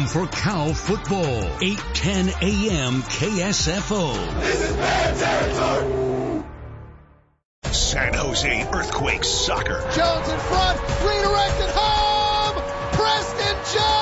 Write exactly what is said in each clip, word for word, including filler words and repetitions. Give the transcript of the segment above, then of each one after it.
home for Cow football. eight ten a.m. K S F O. This is bad territory. San Jose Earthquakes soccer. Jones in front, redirected home. Preston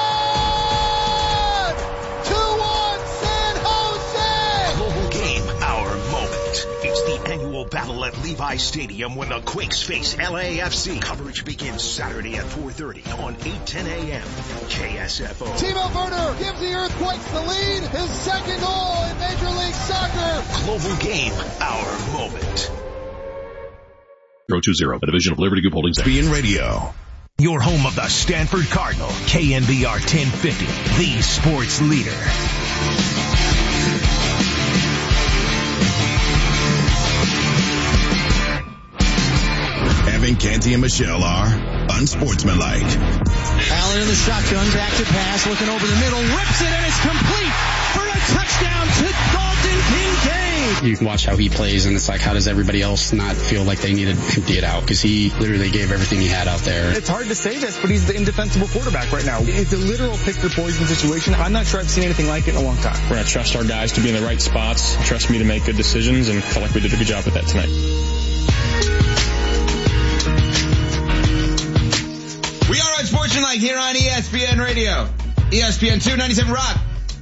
John. two one San Jose. Global game, our moment. It's the annual battle at Levi Stadium when the Quakes face L A F C. Coverage begins Saturday at four thirty on eight ten a.m. K S F O. Timo Werner gives the Earthquakes the lead. His second goal in Major League Soccer. Global game, our moment. zero two zero, a division of Liberty Group Holdings. B N Radio. Your home of the Stanford Cardinal. K N B R ten fifty, the sports leader. Evan, Canty, and Michelle are unsportsmanlike. Allen in the shotgun, back to pass, looking over the middle, rips it, and it's complete for a touchdown to Dalton Kincaid. You can watch how he plays, and it's like, how does everybody else not feel like they need to empty it out? Because he literally gave everything he had out there. It's hard to say this, but he's the indefensible quarterback right now. It's a literal pick-the-poison situation. I'm not sure I've seen anything like it in a long time. We're going to trust our guys to be in the right spots, trust me to make good decisions, and I feel like we did a good job with that tonight. We are unsportsmanlike here on E S P N Radio. E S P N two ninety-seven Rock.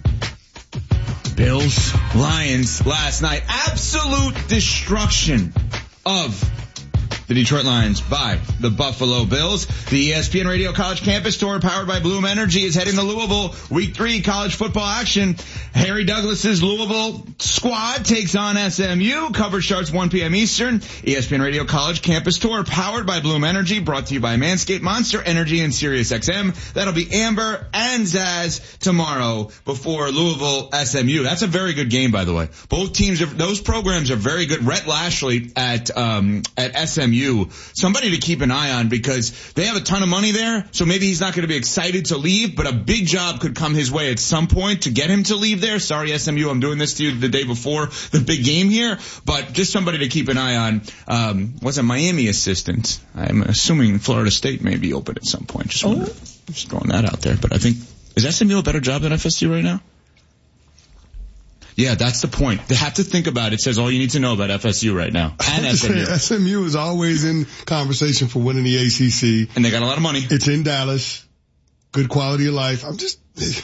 Bills, Lions last night. Absolute destruction of the Detroit Lions by the Buffalo Bills. The E S P N Radio College Campus Tour powered by Bloom Energy is heading to Louisville. Week three college football action. Harry Douglas's Louisville squad takes on S M U. Coverage starts one p.m. Eastern. E S P N Radio College Campus Tour powered by Bloom Energy, brought to you by Manscaped, Monster Energy, and Sirius X M. That'll be Amber and Zaz tomorrow before Louisville S M U. That's a very good game, by the way. Both teams, are, those programs are very good. Rhett Lashley at um at S M U, somebody to keep an eye on because they have a ton of money there. So maybe he's not going to be excited to leave, but a big job could come his way at some point to get him to leave there. Sorry, S M U, I'm doing this to you the day before the big game here, but just somebody to keep an eye on. Um, was a Miami assistant. I'm assuming Florida State may be open at some point. Just, oh. wanted, just throwing that out there. But I think, is S M U a better job than F S U right now? Yeah, that's the point. They have to think about it. It says all you need to know about F S U right now. And S M U. S M U is always in conversation for winning the A C C. And they got a lot of money. It's in Dallas. Good quality of life. I'm just...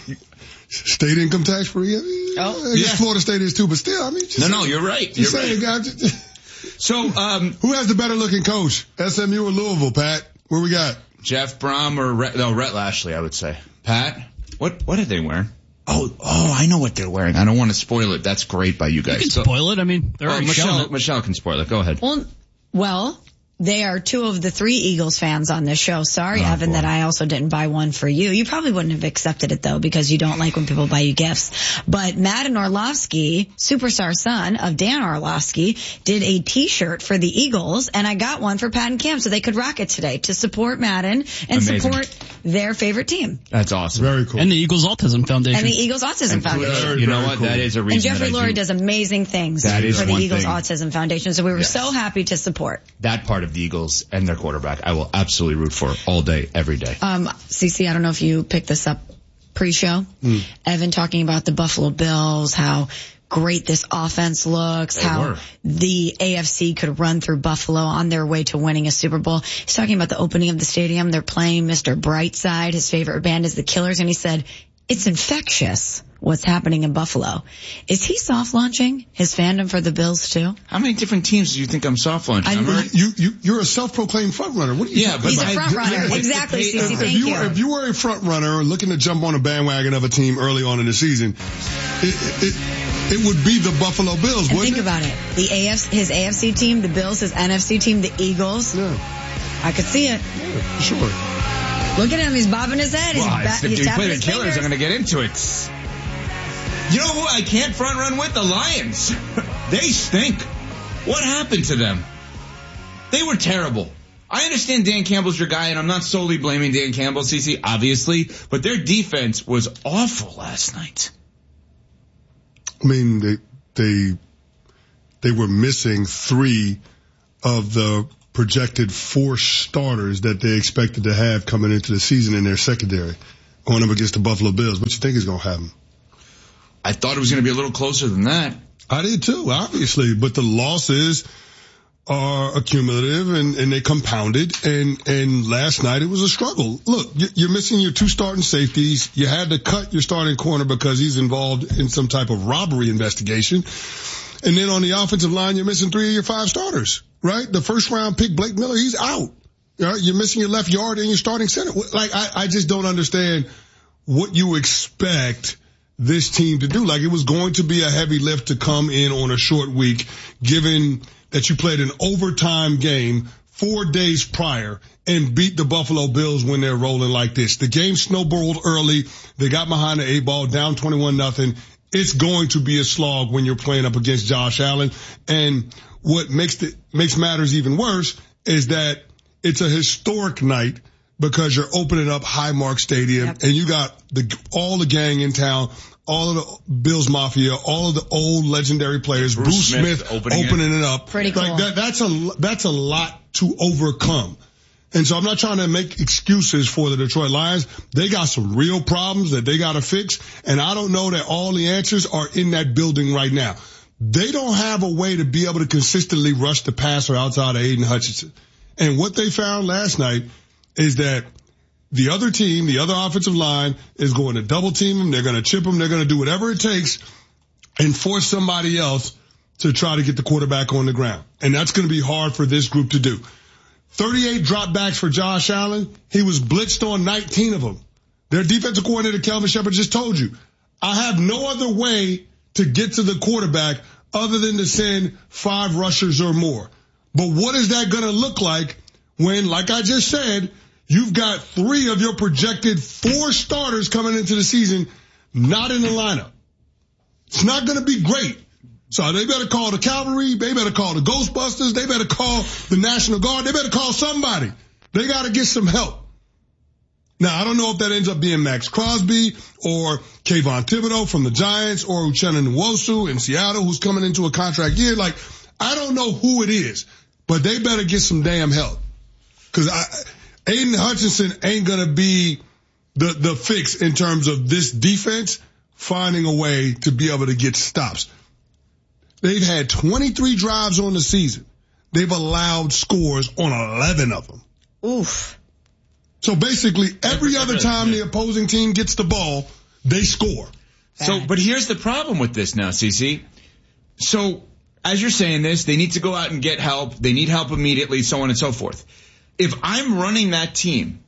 State income tax free. I mean, oh, I guess yeah. Florida State is too, but still, I mean, just no, no, you're right. You're saying, right. Just, so, um, who has the better looking coach, S M U or Louisville? Pat, where we got Jeff Brom or Rhett, no Rhett Lashley? I would say. Pat, what what are they wearing? Oh, oh, I know what they're wearing. I don't want to spoil it. That's great by you guys. You can so, spoil it. I mean, they're oh, Michelle. Michelle can spoil it. Go ahead. Well, well. They are two of the three Eagles fans on this show. Sorry, oh, Evan, boy. that I also didn't buy one for you. You probably wouldn't have accepted it, though, because you don't like when people buy you gifts. But Madden Orlovsky, superstar son of Dan Orlovsky, did a T-shirt for the Eagles, and I got one for Pat and Cam so they could rock it today to support Madden and Amazing. support their favorite team. That's awesome. Very cool. And the Eagles Autism Foundation. And the Eagles Autism and Foundation. Very, you know what? Cool. That is a reason. And Jeffrey that I Lurie do. does amazing things that is for the one Eagles thing. Autism Foundation, so we were yes. so happy to support. That part of the Eagles and their quarterback, I will absolutely root for all day, every day. Um, Cece, I don't know if you picked this up pre-show. Mm. Evan talking about the Buffalo Bills, how great this offense looks, they how were. the A F C could run through Buffalo on their way to winning a Super Bowl. He's talking about the opening of the stadium. They're playing Mister Brightside. His favorite band is the Killers, and he said, it's infectious what's happening in Buffalo. Is he soft launching his fandom for the Bills too? How many different teams do you think I'm soft launching? I, I'm right. you, you, you're a self-proclaimed front runner. What are you? Yeah, but he's I, a front runner. I, exactly, if, Cece. If, Thank if you, you. If you were a front runner looking to jump on a bandwagon of a team early on in the season, it, it, it would be the Buffalo Bills. And wouldn't think it? about it: the A F C, his A F C team, the Bills, his N F C team, the Eagles. Yeah. I could see it. Yeah, sure. Look at him. He's bobbing his head. He's, well, ba- if he's you tapping play the his Killers, fingers. I'm going to get into it. You know who I can't front run with? The Lions. They stink. What happened to them? They were terrible. I understand Dan Campbell's your guy, and I'm not solely blaming Dan Campbell, Cece, obviously, but their defense was awful last night. I mean, they they they were missing three of the projected four starters that they expected to have coming into the season in their secondary. going up against the Buffalo Bills. What you think is going to happen? I thought it was going to be a little closer than that. I did too, obviously, but the losses are accumulative and, and they compounded. And, and last night it was a struggle. Look, you're missing your two starting safeties. You had to cut your starting corner because he's involved in some type of robbery investigation. And then on the offensive line, you're missing three of your five starters, right? The first round pick, Blake Miller, he's out. You're missing your left guard and your starting center. Like, I, I just don't understand what you expect this team to do. Like, it was going to be a heavy lift to come in on a short week, given that you played an overtime game four days prior and beat the Buffalo Bills when they're rolling like this. The game snowballed early. They got behind the eight ball, down twenty-one nothing. It's going to be a slog when you're playing up against Josh Allen. And what makes it, makes matters even worse is that it's a historic night because you're opening up Highmark Stadium, yep. and you got the all the gang in town, all of the Bills Mafia, all of the old legendary players, Bruce, Bruce Smith, Smith opening, opening it. it up. Pretty cool. Like that, that's a that's a lot to overcome. And so I'm not trying to make excuses for the Detroit Lions. They got some real problems that they got to fix, and I don't know that all the answers are in that building right now. They don't have a way to be able to consistently rush the passer outside of Aiden Hutchinson. And what they found last night is that the other team, the other offensive line, is going to double team him. They're going to chip him. They're going to do whatever it takes and force somebody else to try to get the quarterback on the ground. And that's going to be hard for this group to do. thirty-eight dropbacks for Josh Allen. He was blitzed on nineteen of them. Their defensive coordinator, Kelvin Shepard, just told you, I have no other way to get to the quarterback other than to send five rushers or more. But what is that going to look like when, like I just said, you've got three of your projected four starters coming into the season not in the lineup? It's not going to be great. So they better call the cavalry. They better call the Ghostbusters. They better call the National Guard. They better call somebody. They got to get some help. Now, I don't know if that ends up being Max Crosby or Kayvon Thibodeau from the Giants or Uchenna Nwosu in Seattle, who's coming into a contract year. Like, I don't know who it is, but they better get some damn help. Because Aiden Hutchinson ain't going to be the, the fix in terms of this defense finding a way to be able to get stops. They've had twenty-three drives on the season. They've allowed scores on eleven of them. Oof. So basically, every other time the opposing team gets the ball, they score. So, but here's the problem with this now, CeCe. So, as you're saying this, they need to go out and get help. They need help immediately, so on and so forth. If I'm running that team,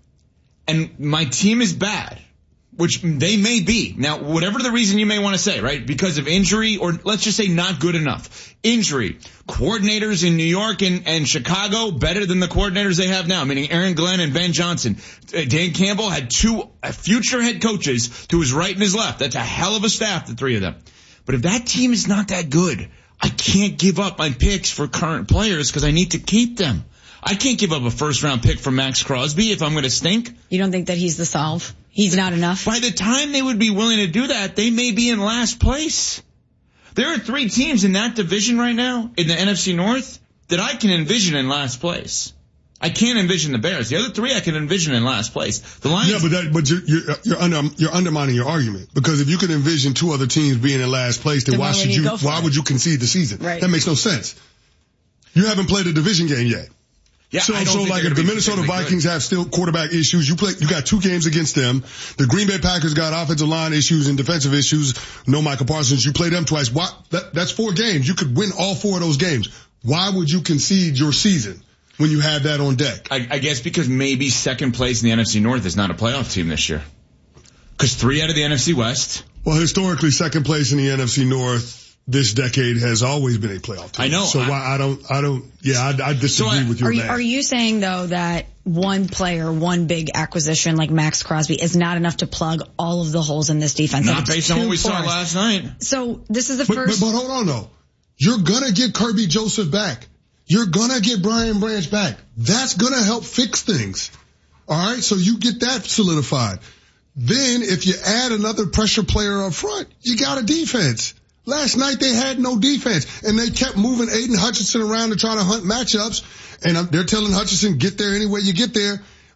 and my team is bad, which they may be. Now, whatever the reason you may want to say, right? Because of injury, or let's just say not good enough. Injury. Coordinators in New York and, and Chicago better than the coordinators they have now, meaning Aaron Glenn and Ben Johnson. Dan Campbell had two future head coaches to his right and his left. That's a hell of a staff, the three of them. But if that team is not that good, I can't give up my picks for current players because I need to keep them. I can't give up a first-round pick for Max Crosby if I'm going to stink. You don't think that he's the solve? He's not enough? By the time they would be willing to do that, they may be in last place. There are three teams in that division right now, in the N F C North, that I can envision in last place. I can't envision the Bears. The other three I can envision in last place. The Lions. Yeah, but that, but you're you're, you're, under, you're undermining your argument, because if you could envision two other teams being in last place, then, then why should you? you why it? would you concede the season? Right. That makes no sense. You haven't played a division game yet. Yeah, so, so like if the Minnesota Vikings good. have still quarterback issues, you play, you got two games against them. The Green Bay Packers got offensive line issues and defensive issues. No Michael Parsons. You play them twice. Why? That, that's four games. You could win all four of those games. Why would you concede your season when you have that on deck? I, I guess because maybe second place in the N F C North is not a playoff team this year. Because three out of the N F C West. Well, historically, second place in the N F C North this decade has always been a playoff team. I know. So I, why I don't, I don't, yeah, I, I disagree so I, with your are you, math. Are you saying though that one player, one big acquisition like Max Crosby is not enough to plug all of the holes in this defense? Not based on what we saw last night. So this is the but, first. But, but hold on though. You're gonna get Kirby Joseph back. You're gonna get Brian Branch back. That's gonna help fix things. All right. So you get that solidified. Then if you add another pressure player up front, you got a defense. Last night they had no defense, and they kept moving Aiden Hutchinson around to try to hunt matchups, and they're telling Hutchinson, get there any way you get there.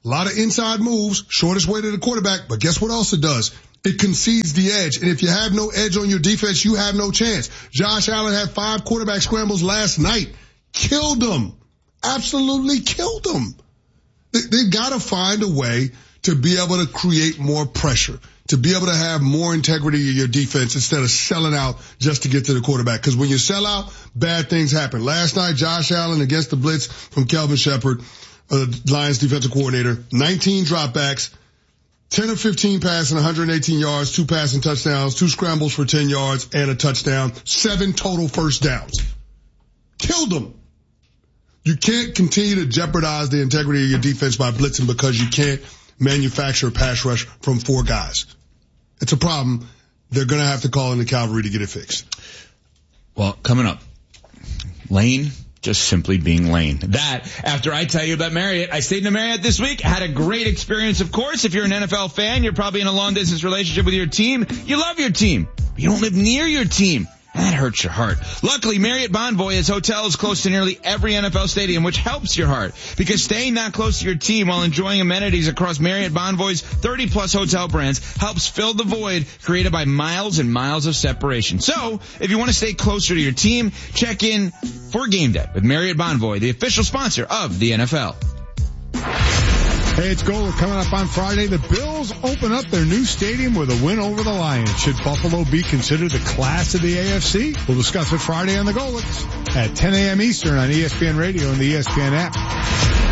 A lot of inside moves, shortest way to the quarterback, but guess what else it does? It concedes the edge. And if you have no edge on your defense, you have no chance. Josh Allen had five quarterback scrambles last night. Killed them. Absolutely killed them. They, they've got to find a way to be able to create more pressure, to be able to have more integrity in your defense instead of selling out just to get to the quarterback. Because when you sell out, bad things happen. Last night, Josh Allen against the blitz from Kelvin Shepard, uh, Lions defensive coordinator, nineteen dropbacks, ten of fifteen passing, one hundred eighteen yards, two passing touchdowns, two scrambles for ten yards, and a touchdown, seven total first downs. Killed them. You can't continue to jeopardize the integrity of your defense by blitzing because you can't manufacture a pass rush from four guys. It's a problem. They're going to have to call in the cavalry to get it fixed. Well, coming up, Lane just simply being Lane. That, after I tell you about Marriott. I stayed in a Marriott this week, had a great experience, of course. If you're an N F L fan, you're probably in a long-distance relationship with your team. You love your team, but you don't live near your team. That hurts your heart. Luckily, Marriott Bonvoy has hotels close to nearly every N F L stadium, which helps your heart. Because staying that close to your team while enjoying amenities across Marriott Bonvoy's thirty plus hotel brands helps fill the void created by miles and miles of separation. So, if you want to stay closer to your team, check in for game day with Marriott Bonvoy, the official sponsor of the N F L. Hey, it's Gold coming up on Friday. The Bills open up their new stadium with a win over the Lions. Should Buffalo be considered the class of the A F C? We'll discuss it Friday on the Golix at ten a.m. Eastern on E S P N Radio and the E S P N app.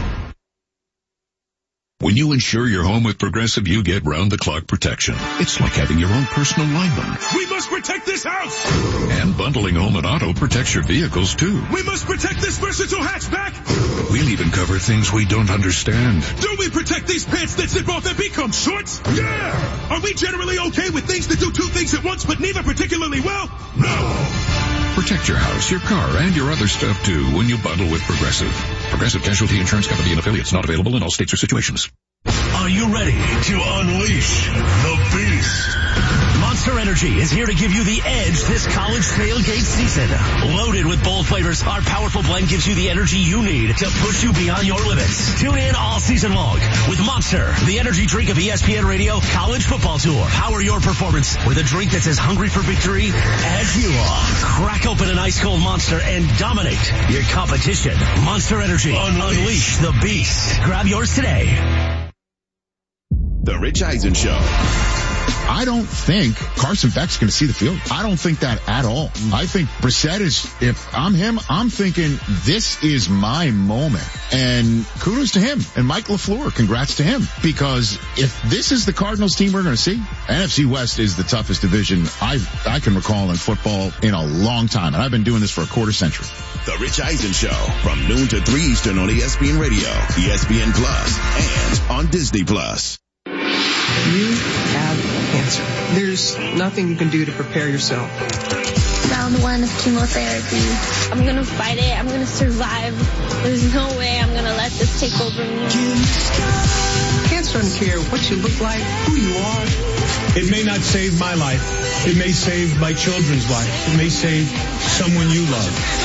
When you insure your home with Progressive, you get round-the-clock protection. It's like having your own personal lineman. We must protect this house! And bundling home and auto protects your vehicles, too. We must protect this versatile hatchback! We'll even cover things we don't understand. Do we protect these pants that zip off and become shorts? Yeah! Are we generally okay with things that do two things at once, but neither particularly well? No! Protect your house, your car, and your other stuff, too, when you bundle with Progressive. Progressive Casualty Insurance Company and affiliates, not available in all states or situations. Are you ready to unleash the beast? Monster Energy is here to give you the edge this college tailgate season. Loaded with bold flavors, our powerful blend gives you the energy you need to push you beyond your limits. Tune in all season long with Monster, the energy drink of E S P N Radio College Football Tour. Power your performance with a drink that's as hungry for victory as you are. Crack open an ice cold Monster and dominate your competition. Monster Energy. Unleash, Unleash the beast. Grab yours today. The Rich Eisen Show. I don't think Carson Beck's going to see the field. I don't think that at all. I think Brissett is, if I'm him, I'm thinking this is my moment. And kudos to him. And Mike LaFleur, congrats to him. Because if this is the Cardinals team we're going to see, N F C West is the toughest division I I can recall in football in a long time. And I've been doing this for a quarter century. The Rich Eisen Show from noon to three Eastern on E S P N Radio, E S P N Plus, and on Disney Plus. You have cancer. There's nothing you can do to prepare yourself. Round one of chemotherapy. I'm going to fight it. I'm going to survive. There's no way I'm going to let this take over me. Cancer doesn't care what you look like, who you are. It may not save my life. It may save my children's life. It may save someone you love.